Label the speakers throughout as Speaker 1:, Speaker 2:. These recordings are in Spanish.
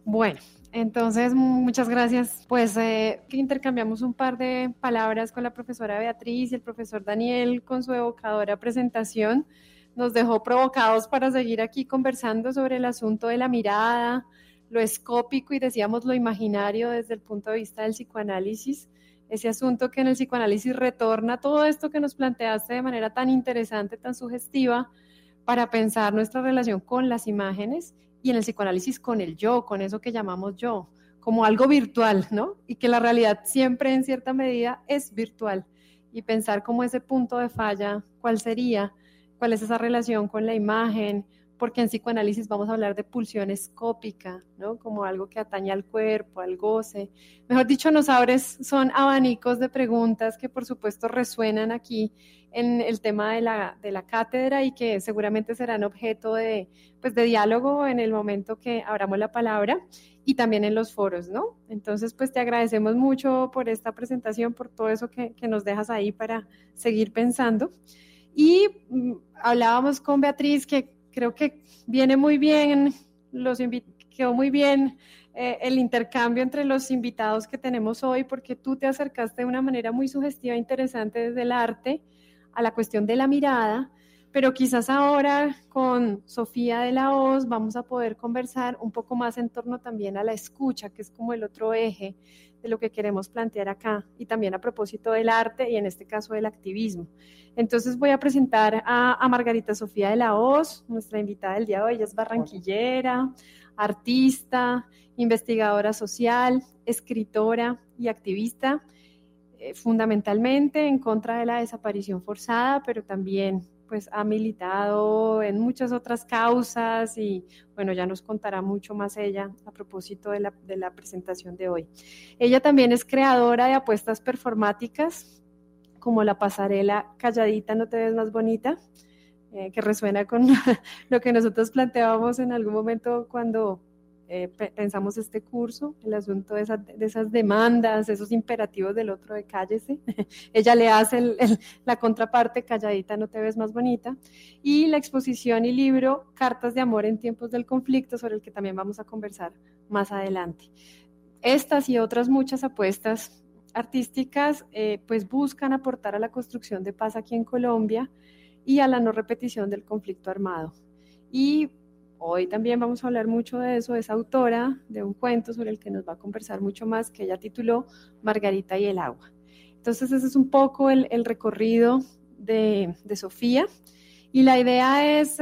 Speaker 1: Bueno, entonces muchas gracias. Pues que intercambiamos un par de palabras con la profesora Beatriz y el profesor Daniel con su evocadora presentación. Nos dejó provocados para seguir aquí conversando sobre el asunto de la mirada, lo escópico y decíamos lo imaginario desde el punto de vista del psicoanálisis. Ese asunto que en el psicoanálisis retorna todo esto que nos planteaste de manera tan interesante, tan sugestiva, para pensar nuestra relación con las imágenes y en el psicoanálisis con el yo, con eso que llamamos yo, como algo virtual, ¿no? Y que la realidad siempre en cierta medida es virtual. Y pensar como ese punto de falla, ¿cuál sería? ¿Cuál es esa relación con la imagen? Porque en psicoanálisis vamos a hablar de pulsión escópica, ¿no? Como algo que atañe al cuerpo, al goce. Mejor dicho, son abanicos de preguntas que por supuesto resuenan aquí en el tema de la cátedra y que seguramente serán objeto de diálogo en el momento que abramos la palabra y también en los foros, ¿no? Entonces, pues te agradecemos mucho por esta presentación, por todo eso que nos dejas ahí para seguir pensando. Y hablábamos con Beatriz, que creo que viene muy bien, quedó muy bien el intercambio entre los invitados que tenemos hoy, porque tú te acercaste de una manera muy sugestiva e interesante desde el arte a la cuestión de la mirada, pero quizás ahora con Sofía de la Hoz vamos a poder conversar un poco más en torno también a la escucha, que es como el otro eje de lo que queremos plantear acá, y también a propósito del arte y en este caso del activismo. Entonces voy a presentar a Margarita Sofía de la Hoz, nuestra invitada del día de hoy. Ella es barranquillera, artista, investigadora social, escritora y activista, fundamentalmente en contra de la desaparición forzada, pero también pues ha militado en muchas otras causas y bueno, ya nos contará mucho más ella a propósito de la presentación de hoy. Ella también es creadora de apuestas performáticas como la pasarela Calladita no te ves más bonita, que resuena con lo que nosotros planteábamos en algún momento cuando pensamos este curso, el asunto de esas demandas, esos imperativos del otro de cállese. Ella le hace la contraparte, calladita no te ves más bonita, y la exposición y libro Cartas de amor en tiempos del conflicto, sobre el que también vamos a conversar más adelante. Estas y otras muchas apuestas artísticas pues buscan aportar a la construcción de paz aquí en Colombia y a la no repetición del conflicto armado. Y hoy también vamos a hablar mucho de eso. Es autora de un cuento sobre el que nos va a conversar mucho más, que ella tituló Margarita y el agua. Entonces ese es un poco el recorrido de Sofía, y la idea es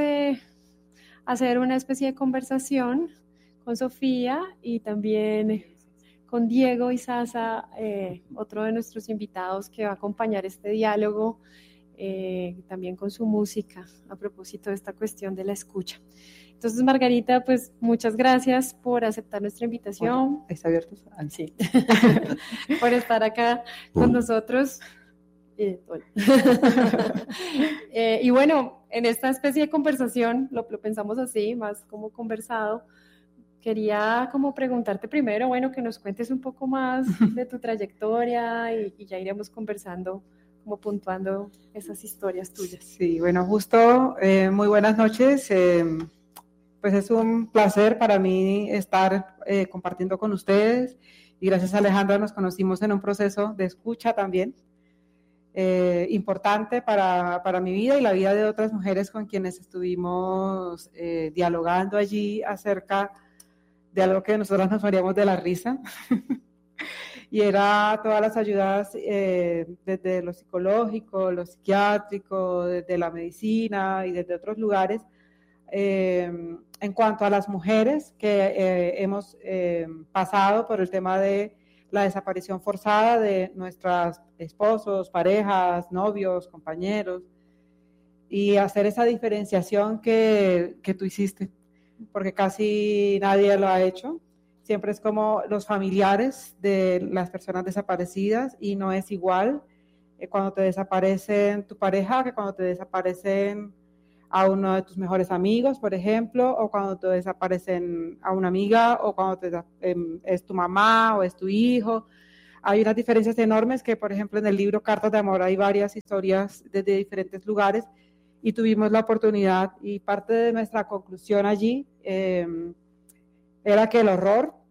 Speaker 1: hacer una especie de conversación con Sofía y también con Diego Izaza, otro de nuestros invitados que va a acompañar este diálogo, también con su música, a propósito de esta cuestión de la escucha. Entonces, Margarita, pues muchas gracias por aceptar nuestra invitación.
Speaker 2: Bueno, ¿está abierto?
Speaker 1: Sí. Por estar acá con nosotros. Y bueno, en esta especie de conversación, lo pensamos así, más como conversado, quería como preguntarte primero, bueno, que nos cuentes un poco más de tu trayectoria y ya iremos conversando, como puntuando esas historias tuyas.
Speaker 2: Sí, bueno, justo, muy buenas noches. Pues es un placer para mí estar compartiendo con ustedes, y gracias a Alejandra nos conocimos en un proceso de escucha también, importante para mi vida y la vida de otras mujeres con quienes estuvimos dialogando allí acerca de algo que nosotras nos moríamos de la risa, y era todas las ayudas desde lo psicológico, lo psiquiátrico, desde la medicina y desde otros lugares, en cuanto a las mujeres que hemos pasado por el tema de la desaparición forzada de nuestros esposos, parejas, novios, compañeros, y hacer esa diferenciación que tú hiciste, porque casi nadie lo ha hecho. Siempre es como los familiares de las personas desaparecidas, y no es igual cuando te desaparecen tu pareja que cuando te desaparecen a uno de tus mejores amigos, por ejemplo, o cuando te desaparecen a una amiga, o cuando es tu mamá o es tu hijo. Hay unas diferencias enormes que, por ejemplo, en el libro Cartas de Amor hay varias historias desde diferentes lugares, y tuvimos la oportunidad, y parte de nuestra conclusión allí era que el horror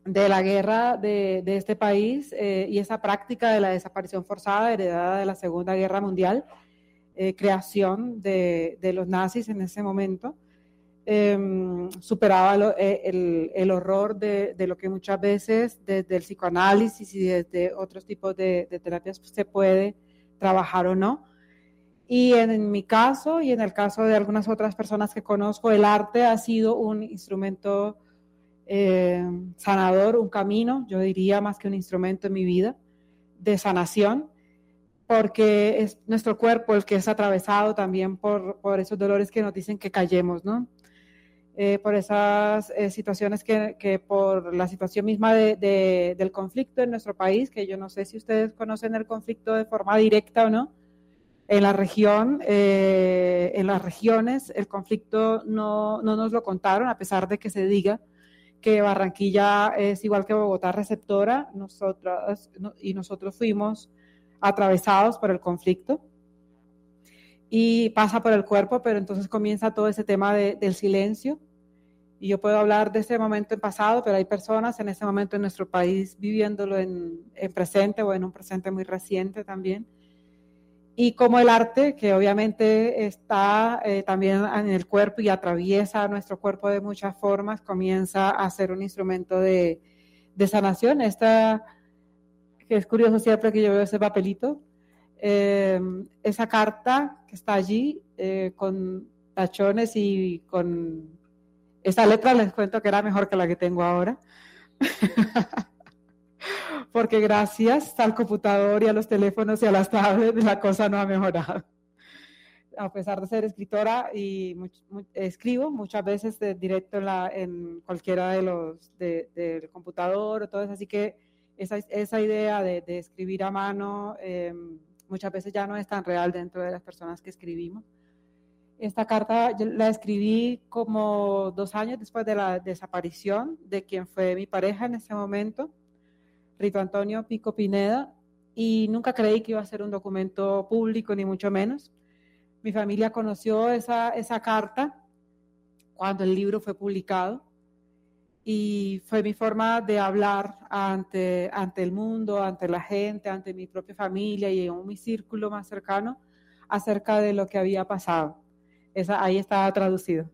Speaker 2: de la guerra de este país y esa práctica de la desaparición forzada heredada de la Segunda Guerra Mundial, creación de los nazis en ese momento, superaba el horror de lo que muchas veces desde el psicoanálisis y desde otros tipos de terapias se puede trabajar o no. Y en mi caso y en el caso de algunas otras personas que conozco, el arte ha sido un instrumento sanador, un camino, yo diría más que un instrumento en mi vida, de sanación, porque es nuestro cuerpo el que es atravesado también por esos dolores que nos dicen que callemos, ¿no? Por esas situaciones que por la situación misma del conflicto en nuestro país, que yo no sé si ustedes conocen el conflicto de forma directa o no, en la región, en las regiones, el conflicto no nos lo contaron, a pesar de que se diga que Barranquilla es igual que Bogotá receptora, nosotros fuimos atravesados por el conflicto y pasa por el cuerpo, pero entonces comienza todo ese tema del silencio. Y yo puedo hablar de ese momento en pasado, pero hay personas en ese momento en nuestro país viviéndolo en presente o en un presente muy reciente también. Y como el arte, que obviamente está también en el cuerpo y atraviesa nuestro cuerpo de muchas formas, comienza a ser un instrumento de sanación. Esta, que es curioso siempre que yo veo ese papelito, esa carta que está allí con tachones y con esa letra, les cuento que era mejor que la que tengo ahora. Porque gracias al computador y a los teléfonos y a las tablets la cosa no ha mejorado. A pesar de ser escritora y escribo muchas veces directo en cualquiera de del computador o todo eso, así que esa idea de escribir a mano muchas veces ya no es tan real dentro de las personas que escribimos. Esta carta yo la escribí como 2 años después de la desaparición de quien fue mi pareja en ese momento, Rito Antonio Pico Pineda, y nunca creí que iba a ser un documento público, ni mucho menos. Mi familia conoció esa carta cuando el libro fue publicado y fue mi forma de hablar ante el mundo, ante la gente, ante mi propia familia y en mi círculo más cercano acerca de lo que había pasado. Ahí estaba traducido.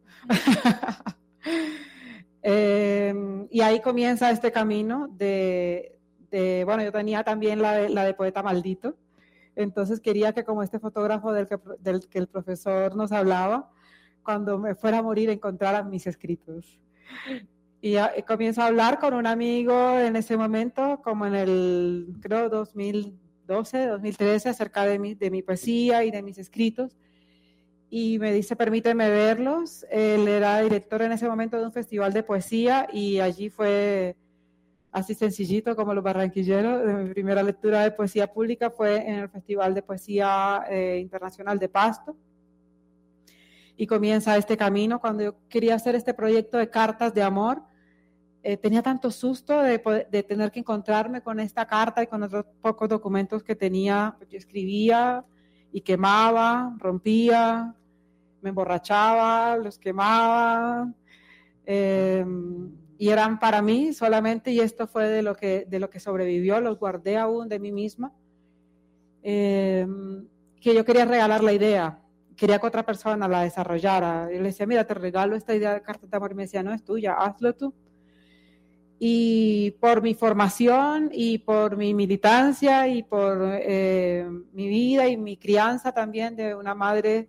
Speaker 2: Y ahí comienza este camino bueno, yo tenía también la de poeta maldito, entonces quería que como este fotógrafo del que el profesor nos hablaba, cuando me fuera a morir encontrara mis escritos. Y comienzo a hablar con un amigo en ese momento, como en el, creo, 2012, 2013, acerca de mi poesía y de mis escritos, y me dice, permíteme verlos. Él era director en ese momento de un festival de poesía y allí fue así sencillito como los barranquilleros. Mi primera lectura de poesía pública fue en el Festival de Poesía Internacional de Pasto. Y comienza este camino. Cuando yo quería hacer este proyecto de cartas de amor, tenía tanto susto de tener que encontrarme con esta carta y con otros pocos documentos que tenía. Yo escribía y quemaba, rompía, me emborrachaba, los quemaba. Y eran para mí solamente, y esto fue de lo que sobrevivió, los guardé aún de mí misma, que yo quería regalar la idea, quería que otra persona la desarrollara. Yo le decía, mira, te regalo esta idea de carta de amor, y me decía, no, es tuya, hazlo tú. Y por mi formación y por mi militancia y por mi vida y mi crianza también de una madre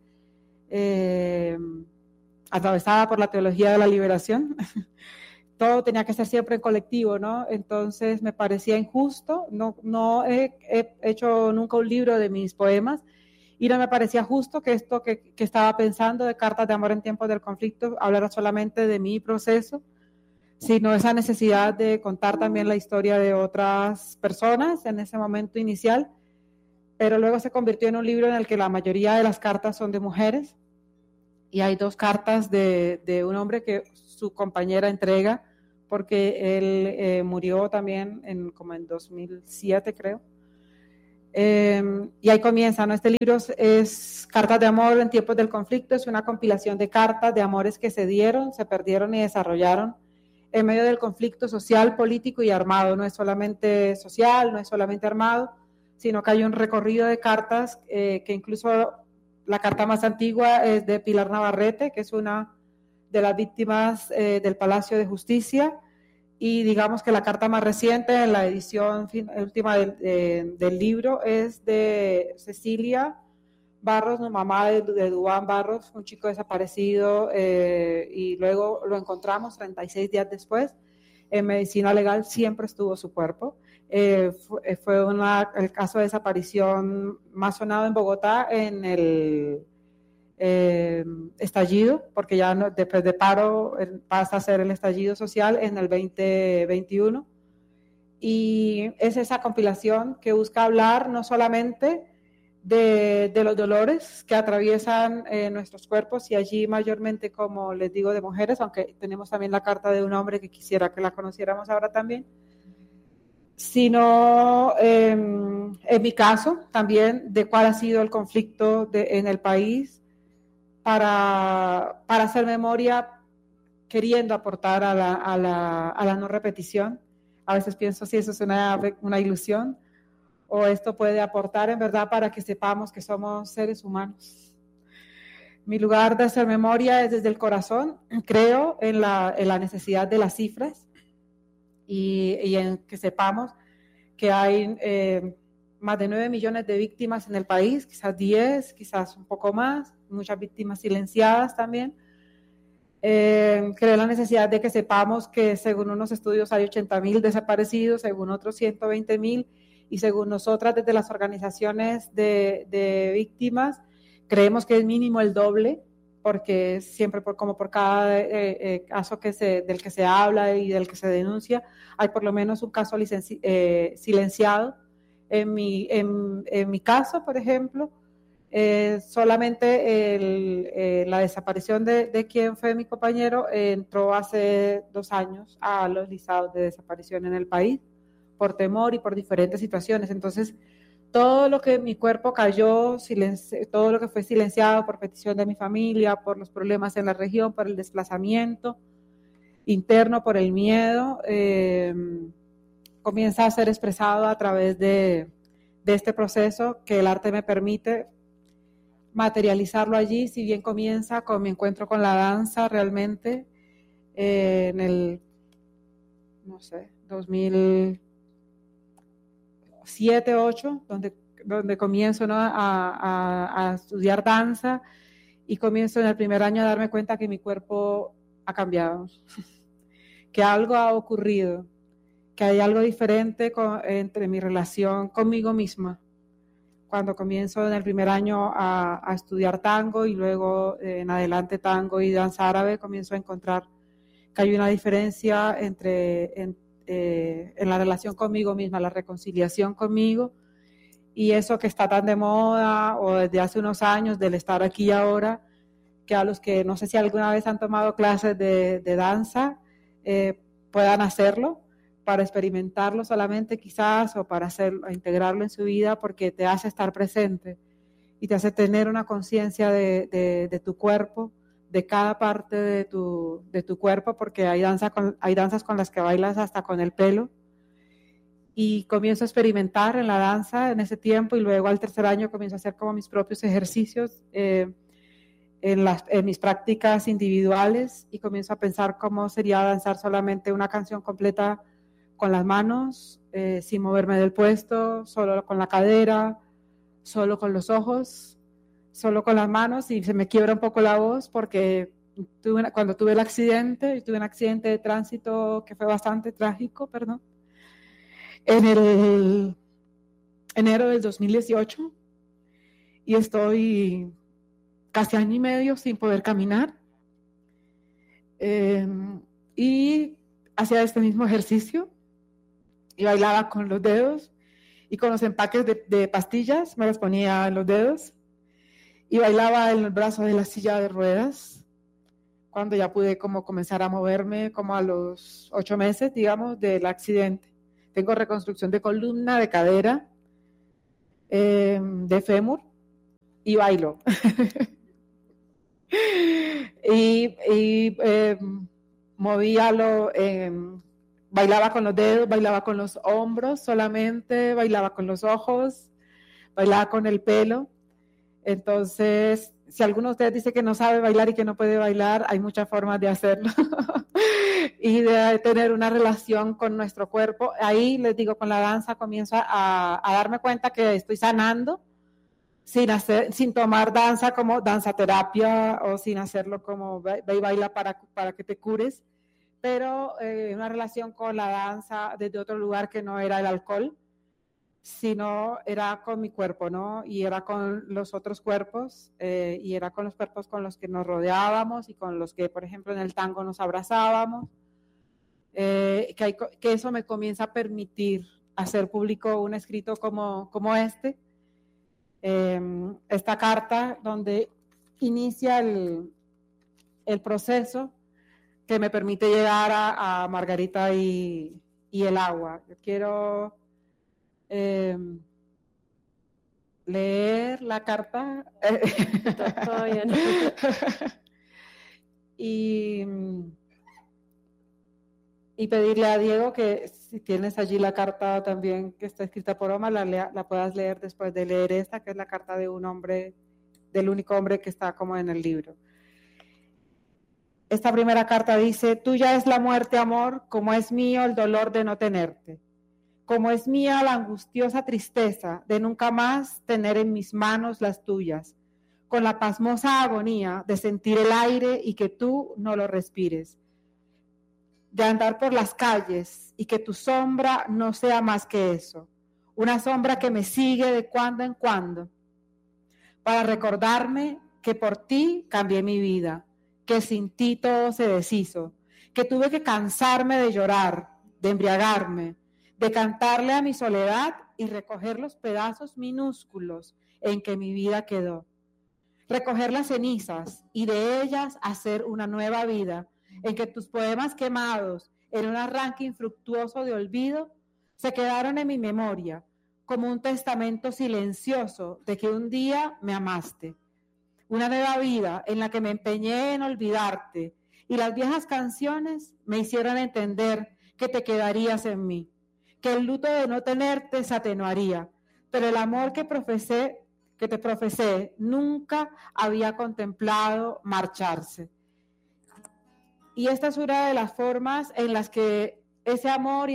Speaker 2: atravesada por la teología de la liberación, todo tenía que ser siempre en colectivo, ¿no? Entonces me parecía injusto, no he hecho nunca un libro de mis poemas y no me parecía justo que esto que estaba pensando de cartas de amor en tiempos del conflicto hablara solamente de mi proceso, sino esa necesidad de contar también la historia de otras personas en ese momento inicial, pero luego se convirtió en un libro en el que la mayoría de las cartas son de mujeres y hay 2 cartas de un hombre que su compañera entrega porque él murió también como en 2007, creo. Y ahí comienza, ¿no? Este libro es Cartas de Amor en tiempos del conflicto, es una compilación de cartas de amores que se dieron, se perdieron y desarrollaron en medio del conflicto social, político y armado. No es solamente social, no es solamente armado, sino que hay un recorrido de cartas que incluso la carta más antigua es de Pilar Navarrete, que es una de las víctimas del Palacio de Justicia, y digamos que la carta más reciente, en la edición última del libro, es de Cecilia Barros, mamá de Duván Barros, un chico desaparecido, y luego lo encontramos 36 días después. En medicina legal siempre estuvo su cuerpo. Fue el caso de desaparición más sonado en Bogotá en el estallido, porque ya no, después de paro pasa a ser el estallido social en el 2021. Y es esa compilación que busca hablar no solamente de los dolores que atraviesan nuestros cuerpos, y allí mayormente, como les digo, de mujeres, aunque tenemos también la carta de un hombre que quisiera que la conociéramos ahora también, sino en mi caso también de cuál ha sido el conflicto en el país para hacer memoria, queriendo aportar a la no repetición. A veces pienso si eso es una ilusión, o esto puede aportar en verdad para que sepamos que somos seres humanos. Mi lugar de hacer memoria es desde el corazón. Creo en la necesidad de las cifras y en que sepamos que hay más de 9 millones de víctimas en el país, quizás 10, quizás un poco más, muchas víctimas silenciadas también. Creo en la necesidad de que sepamos que según unos estudios hay 80.000 desaparecidos, según otros 120.000, y según nosotras desde las organizaciones de víctimas creemos que es mínimo el doble, porque siempre como por cada caso del que se habla y del que se denuncia, hay por lo menos un caso silenciado. En mi caso, por ejemplo, solamente la desaparición de quien fue mi compañero entró hace 2 años a los listados de desaparición en el país, por temor y por diferentes situaciones. Entonces, todo lo que mi cuerpo cayó, todo lo que fue silenciado por petición de mi familia, por los problemas en la región, por el desplazamiento interno, por el miedo, comienza a ser expresado a través de este proceso que el arte me permite materializarlo allí. Si bien comienza con mi encuentro con la danza realmente en el, no sé, 2007, 2008, donde comienzo, ¿no?, a estudiar danza, y comienzo en el primer año a darme cuenta que mi cuerpo ha cambiado, que algo ha ocurrido, que hay algo diferente entre mi relación conmigo misma. Cuando comienzo en el primer año a estudiar tango y luego en adelante tango y danza árabe, comienzo a encontrar que hay una diferencia en la relación conmigo misma, la reconciliación conmigo, y eso que está tan de moda, o desde hace unos años, del estar aquí y ahora, que a los que no sé si alguna vez han tomado clases de danza puedan hacerlo, para experimentarlo solamente quizás, o para integrarlo en su vida, porque te hace estar presente y te hace tener una conciencia de tu cuerpo, de cada parte de tu cuerpo, porque hay danzas con las que bailas hasta con el pelo. Y comienzo a experimentar en la danza en ese tiempo, y luego al tercer año comienzo a hacer como mis propios ejercicios en mis prácticas individuales, y comienzo a pensar cómo sería danzar solamente una canción completa con las manos, sin moverme del puesto, solo con la cadera, solo con los ojos, solo con las manos, y se me quiebra un poco la voz porque cuando tuve un accidente de tránsito que fue bastante trágico, en el enero del 2018, y estoy casi año y medio sin poder caminar, y hacía este mismo ejercicio y bailaba con los dedos y con los empaques de pastillas, me los ponía en los dedos y bailaba en el brazo de la silla de ruedas, cuando ya pude como comenzar a moverme, como a los 8 meses, digamos, del accidente. Tengo reconstrucción de columna, de cadera, de fémur, y bailo. y bailaba con los dedos, bailaba con los hombros solamente, bailaba con los ojos, bailaba con el pelo. Entonces, si alguno de ustedes dice que no sabe bailar y que no puede bailar, hay muchas formas de hacerlo y de tener una relación con nuestro cuerpo. Ahí les digo, con la danza comienzo a darme cuenta que estoy sanando sin tomar danza como danza terapia o sin hacerlo como ve y baila para que te cures, pero una relación con la danza desde otro lugar que no era el alcohol, sino era con mi cuerpo, ¿no? Y era con los otros cuerpos, y era con los cuerpos con los que nos rodeábamos y con los que, por ejemplo, en el tango nos abrazábamos, que eso me comienza a permitir hacer público un escrito como este, esta carta donde inicia el proceso que me permite llegar a Margarita y el agua. Yo quiero leer la carta
Speaker 1: Todavía no.
Speaker 2: y pedirle a Diego que si tienes allí la carta también que está escrita por Oma, la puedas leer después de leer esta, que es la carta de un hombre, del único hombre que está como en el libro. Esta primera carta dice: tuya es la muerte, amor, como es mío el dolor de no tenerte. Como es mía la angustiosa tristeza de nunca más tener en mis manos las tuyas, con la pasmosa agonía de sentir el aire y que tú no lo respires, de andar por las calles y que tu sombra no sea más que eso, una sombra que me sigue de cuando en cuando, para recordarme que por ti cambié mi vida, que sin ti todo se deshizo, que tuve que cansarme de llorar, de embriagarme, de cantarle a mi soledad y recoger los pedazos minúsculos en que mi vida quedó. Recoger las cenizas y de ellas hacer una nueva vida, en que tus poemas quemados en un arranque infructuoso de olvido se quedaron en mi memoria como un testamento silencioso de que un día me amaste. Una nueva vida en la que me empeñé en olvidarte y las viejas canciones me hicieron entender que te quedarías en mí, que el luto de no tenerte se atenuaría, pero el amor que te profesé nunca había contemplado marcharse. Y esta es una de las formas en las que ese amor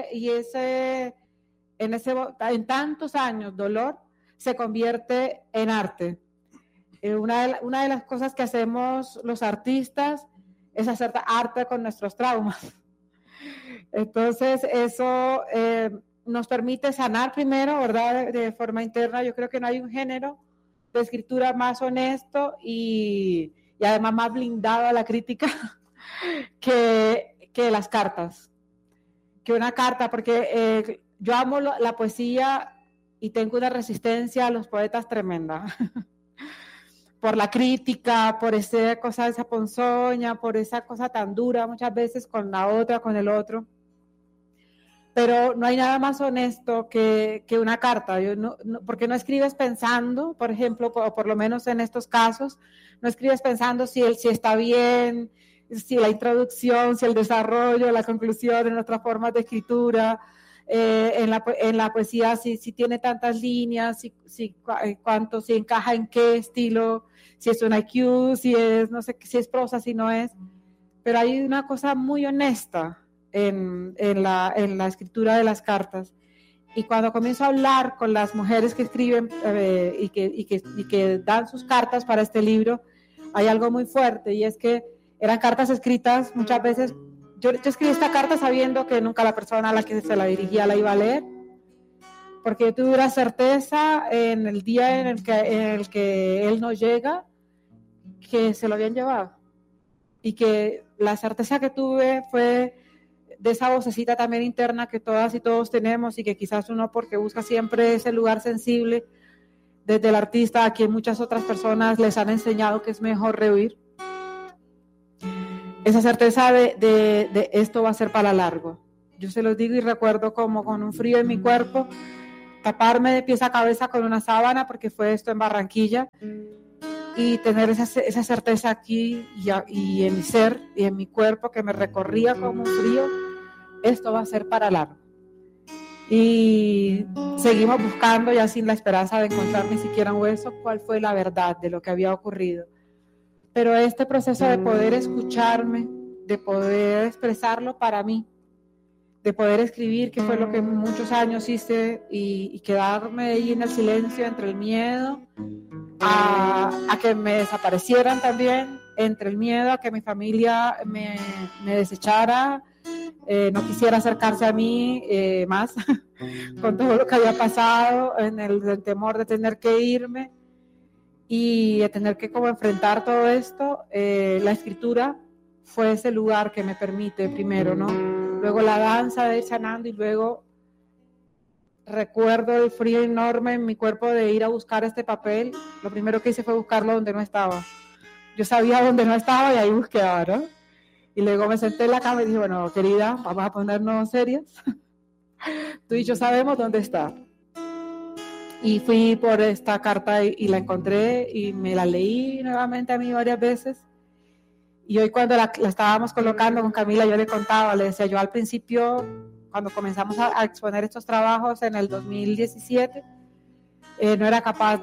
Speaker 2: en tantos años dolor se convierte en arte. Una de las cosas que hacemos los artistas es hacer arte con nuestros traumas. Entonces eso nos permite sanar primero, ¿verdad? De forma interna. Yo creo que no hay un género de escritura más honesto y además más blindado a la crítica que las cartas, que una carta, porque yo amo la poesía y tengo una resistencia a los poetas tremenda. Por la crítica, por esa cosa, esa ponzoña, por esa cosa tan dura muchas veces con la otra, con el otro. Pero no hay nada más honesto que una carta. Porque no escribes pensando, por ejemplo, o por lo menos en estos casos, no escribes pensando si está bien, si la introducción, si el desarrollo, la conclusión, en otras formas de escritura, en la poesía, si tiene tantas líneas, si encaja en qué estilo, si es un IQ, si es prosa, si no es. Pero hay una cosa muy honesta en la escritura de las cartas. Y cuando comienzo a hablar con las mujeres que escriben y que dan sus cartas para este libro, hay algo muy fuerte, y es que eran cartas escritas muchas veces. Yo escribí esta carta sabiendo que nunca la persona a la que se la dirigía la iba a leer, porque yo tuve la certeza en el día en el que él no llega, que se lo habían llevado, y que la certeza que tuve fue de esa vocecita también interna que todas y todos tenemos, y que quizás uno, porque busca siempre ese lugar sensible desde el artista, a quien muchas otras personas les han enseñado que es mejor rehuir. Esa certeza de esto va a ser para largo. Yo se los digo y recuerdo como con un frío en mi cuerpo, taparme de pies a cabeza con una sábana, porque fue esto en Barranquilla, y tener esa certeza aquí y en mi ser y en mi cuerpo que me recorría como un frío, esto va a ser para largo. Y seguimos buscando, ya sin la esperanza de encontrar ni siquiera un hueso, cuál fue la verdad de lo que había ocurrido. Pero este proceso de poder escucharme, de poder expresarlo para mí, de poder escribir, que fue lo que muchos años hice, y quedarme ahí en el silencio entre el miedo a que me desaparecieran también, entre el miedo a que mi familia me desechara, no quisiera acercarse a mí más, con todo lo que había pasado, en el temor de tener que irme y de tener que como enfrentar todo esto. La escritura fue ese lugar que me permite primero, ¿no? Luego la danza de ir sanando, y luego recuerdo el frío enorme en mi cuerpo de ir a buscar este papel. Lo primero que hice fue buscarlo donde no estaba. Yo sabía dónde no estaba y ahí busqué ahora. Y luego me senté en la cama y dije, bueno, querida, vamos a ponernos serias. Tú y yo sabemos dónde está. Y fui por esta carta y la encontré y me la leí nuevamente a mí varias veces. Y hoy cuando la estábamos colocando con Camila, yo le contaba, le decía, yo al principio, cuando comenzamos a exponer estos trabajos en el 2017, no era capaz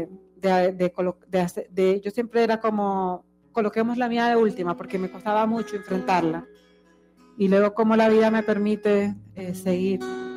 Speaker 2: yo siempre era como, coloquemos la mía de última, porque me costaba mucho enfrentarla. Y luego como la vida me permite seguir.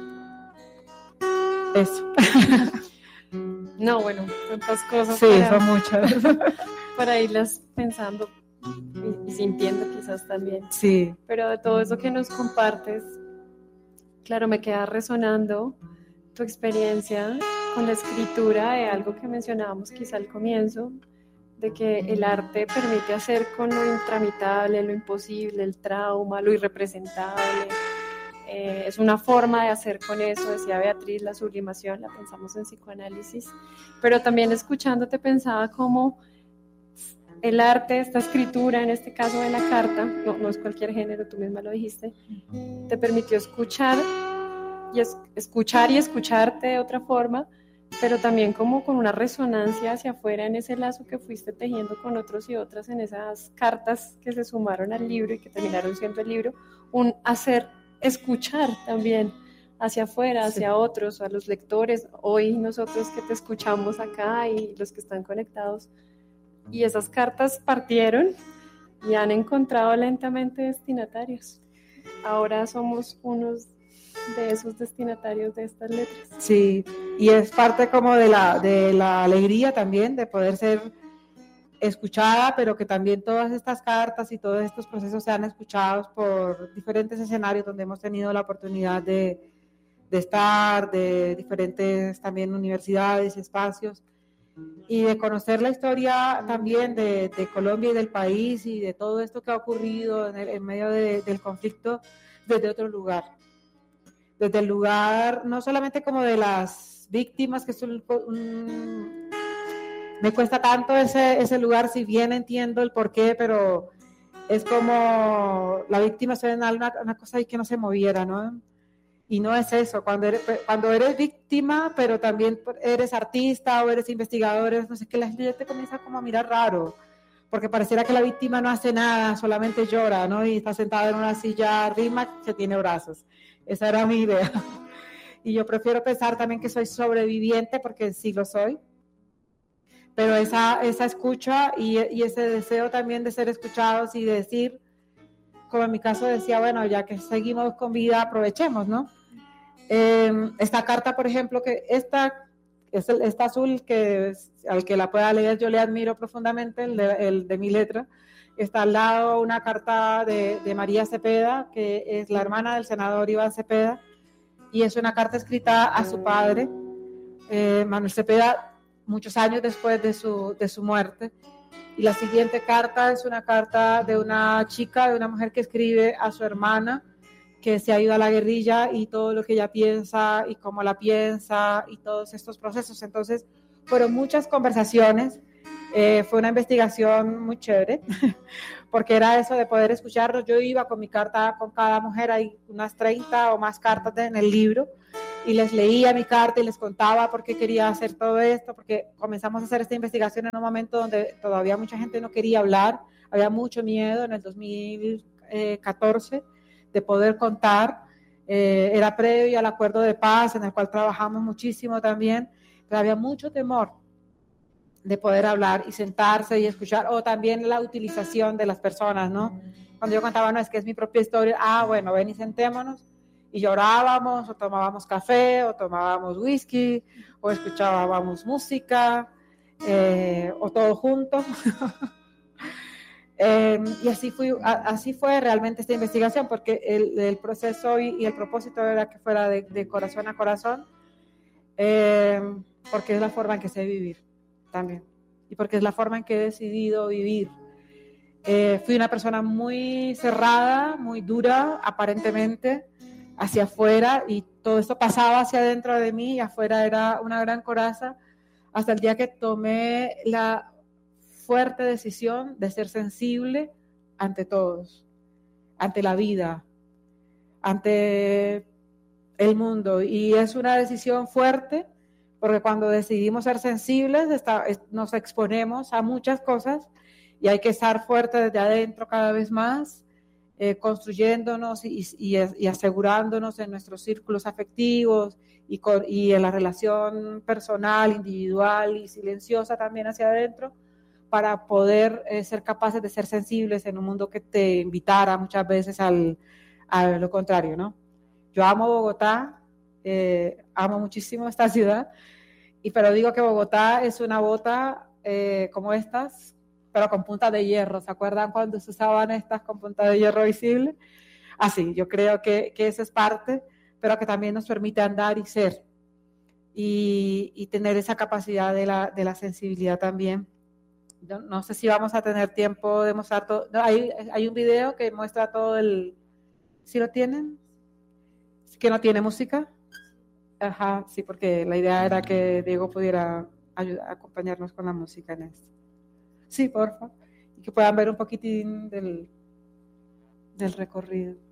Speaker 2: Eso.
Speaker 1: No, bueno, tantas cosas.
Speaker 2: Sí, son muchas.
Speaker 1: Para irlas pensando y sintiendo quizás también.
Speaker 2: Sí.
Speaker 1: Pero de todo eso que nos compartes, claro, me queda resonando tu experiencia con la escritura de algo que mencionábamos quizá al comienzo, de que el arte permite hacer con lo intramitable, lo imposible, el trauma, lo irrepresentable. Es una forma de hacer con eso, decía Beatriz, la sublimación, la pensamos en psicoanálisis, pero también escuchándote pensaba como el arte, esta escritura, en este caso de la carta, no es cualquier género, tú misma lo dijiste, te permitió escuchar y escucharte de otra forma, pero también como con una resonancia hacia afuera en ese lazo que fuiste tejiendo con otros y otras en esas cartas que se sumaron al libro y que terminaron siendo el libro, un hacer escuchar también hacia afuera, hacia otros, a los lectores, hoy nosotros que te escuchamos acá y los que están conectados. Y esas cartas partieron y han encontrado lentamente destinatarios. Ahora somos unos de esos destinatarios de estas letras.
Speaker 2: Sí, y es parte como de la alegría también de poder ser escuchada, pero que también todas estas cartas y todos estos procesos sean escuchados por diferentes escenarios donde hemos tenido la oportunidad de estar, de diferentes también universidades, espacios, y de conocer la historia también de Colombia y del país y de todo esto que ha ocurrido en medio del conflicto desde otro lugar. Desde el lugar no solamente como de las víctimas, que es me cuesta tanto ese lugar, si bien entiendo el porqué, pero es como la víctima se ve en una cosa ahí que no se moviera, ¿no? Y no es eso, cuando eres víctima, pero también eres artista o eres investigador, no sé qué, la gente te comienza como a mirar raro, porque pareciera que la víctima no hace nada, solamente llora, ¿no? Y está sentada en una silla rima que tiene brazos. Esa era mi idea. Y yo prefiero pensar también que soy sobreviviente, porque sí lo soy, pero esa escucha y ese deseo también de ser escuchados y de decir, como en mi caso decía, bueno, ya que seguimos con vida, aprovechemos, ¿no? Esta carta, por ejemplo, que esta azul, que al que la pueda leer yo le admiro profundamente, el de mi letra, está al lado una carta de María Cepeda, que es la hermana del senador Iván Cepeda, y es una carta escrita a su padre, Manuel Cepeda, muchos años después de su muerte. Y la siguiente carta es una carta de una chica, de una mujer que escribe a su hermana, que se ha ido a la guerrilla, y todo lo que ella piensa y cómo la piensa y todos estos procesos. Entonces, fueron muchas conversaciones, fue una investigación muy chévere, porque era eso de poder escucharlos. Yo iba con mi carta con cada mujer, hay unas 30 o más cartas en el libro, y les leía mi carta y les contaba por qué quería hacer todo esto, porque comenzamos a hacer esta investigación en un momento donde todavía mucha gente no quería hablar, había mucho miedo en el 2014 de poder contar, era previo al acuerdo de paz en el cual trabajamos muchísimo también, pero había mucho temor de poder hablar y sentarse y escuchar, o también la utilización de las personas, ¿no? Cuando yo contaba, no, es que es mi propia historia, bueno, ven y sentémonos, y llorábamos, o tomábamos café, o tomábamos whisky, o escuchábamos música, o todo junto. Y así fue realmente esta investigación, porque el proceso y el propósito era que fuera de corazón a corazón, porque es la forma en que sé vivir también, y porque es la forma en que he decidido vivir. Fui una persona muy cerrada, muy dura, aparentemente, hacia afuera, y todo esto pasaba hacia adentro de mí, y afuera era una gran coraza, hasta el día que tomé la fuerte decisión de ser sensible ante todos, ante la vida, ante el mundo, y es una decisión fuerte, porque cuando decidimos ser sensibles nos exponemos a muchas cosas y hay que estar fuerte desde adentro cada vez más, construyéndonos y asegurándonos en nuestros círculos afectivos y en la relación personal, individual y silenciosa también hacia adentro, para poder ser capaces de ser sensibles en un mundo que te invitara muchas veces a lo contrario, ¿no? Yo amo Bogotá, amo muchísimo esta ciudad, pero digo que Bogotá es una bota como estas, pero con puntas de hierro. ¿Se acuerdan cuando se usaban estas con puntas de hierro visible? Así, yo creo que eso es parte, pero que también nos permite andar y ser, y tener esa capacidad de la sensibilidad también. No sé si vamos a tener tiempo de mostrar todo. No, hay un video que muestra todo ¿sí lo tienen? ¿Que no tiene música? Ajá, sí, porque la idea era que Diego pudiera acompañarnos con la música en esto. Sí, porfa. Y que puedan ver un poquitín del recorrido.